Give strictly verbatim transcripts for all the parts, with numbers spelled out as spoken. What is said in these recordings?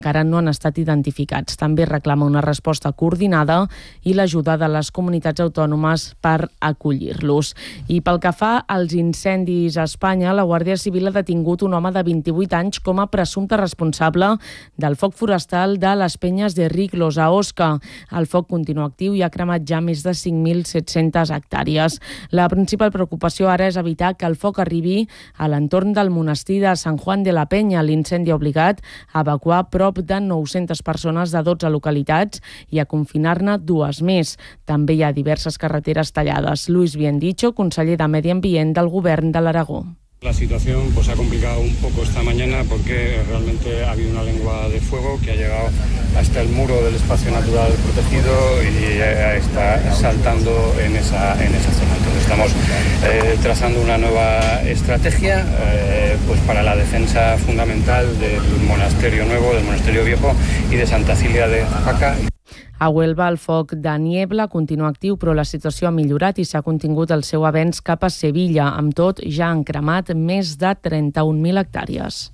encara no han estat identificats. També reclama una resposta coordinada i l'ajuda de les comunitats autònomes per acollir-los. I pel que fa als incendis a Espanya, la Guàrdia Civil ha detingut un home de vint-i-vuit anys com a presumpte responsable del foc forestal de les Penyes de Riclos, a Osca. El foc continua actiu i ha cremat ja més de cinc mil set-centes hectàrees. La principal preocupació ara és evitar que el foc arribi a l'entorn del monestir de Sant Juan de la Penya. L'incendi ha obligat a evacuar prop de nou-centes persones de dotze localitats i a confinar-ne dues més. També hi ha diverses carreteres tallades. Luis Biendicho, conseller de Medi Ambient del Govern de l'Aragó. La situación pues, ha complicado un poco esta mañana porque realmente ha habido una lengua de fuego que ha llegado hasta el muro del espacio natural protegido y eh, está saltando en esa, en esa zona. Entonces estamos eh, trazando una nueva estrategia eh, pues, para la defensa fundamental del monasterio nuevo, del monasterio viejo y de Santa Cilia de Jaca. A Huelva, el foc de Niebla continua actiu, però la situació ha millorat i s'ha contingut el seu avenç cap a Sevilla. Amb tot, ja han cremat més de trenta-un mil hectàrees.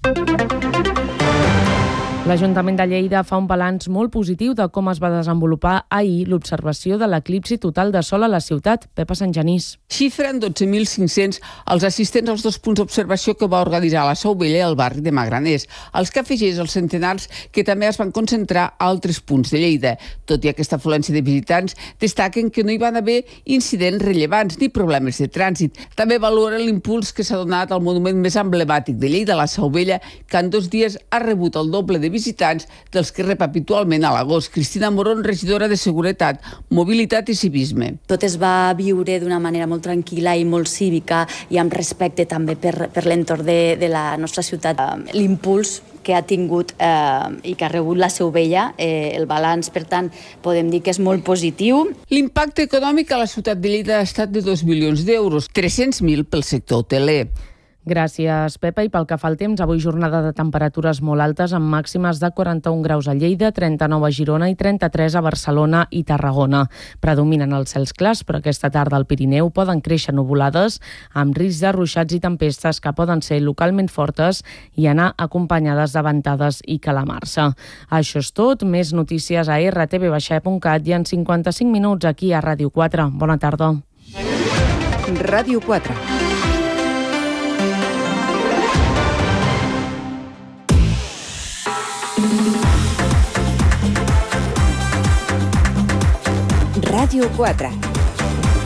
L'Ajuntament de Lleida fa un balanç molt positiu de com es va desenvolupar ahir l'observació de l'eclipsi total de sol a la ciutat. Pepa Santgenís. Xifren dotze mil cinc-cents els assistents als dos punts d'observació que va organitzar la Seu Vella al barri de Magraners, els que afegeix els centenars que també es van concentrar a altres punts de Lleida. Tot i aquesta afluència de visitants, destaquen que no hi van haver incidents rellevants ni problemes de trànsit. També valoren l'impuls que s'ha donat al monument més emblemàtic de Lleida, la Seu Vella, que en dos dies ha rebut el doble de visitants dels que rep habitualment a l'agost. Cristina Morón, regidora de Seguretat, Mobilitat i Civisme. Tot es va viure d'una manera molt tranquil·la i molt cívica i amb respecte també per, per l'entorn de, de la nostra ciutat. L'impuls que ha tingut eh, i que ha rebut la Seu Vella, eh, el balanç, per tant, podem dir que és molt positiu. L'impacte econòmic a la ciutat de Lleida ha estat de dos milions d'euros, tres-cents mil pel sector hoteler. Gràcies, Pepa. I pel que fa al temps, avui jornada de temperatures molt altes amb màximes de quaranta-un graus a Lleida, trenta-nou a Girona i trenta-tres a Barcelona i Tarragona. Predominen els cels clars, però aquesta tarda al Pirineu poden créixer nuvolades amb risc de ruixats i tempestes que poden ser localment fortes i anar acompanyades de ventades i calamarsa. Això és tot. Més notícies a erre te ve punt cat i en cinquanta-cinc minuts aquí a Ràdio quatre. Bona tarda. Ràdio quatre. Ràdio quatre.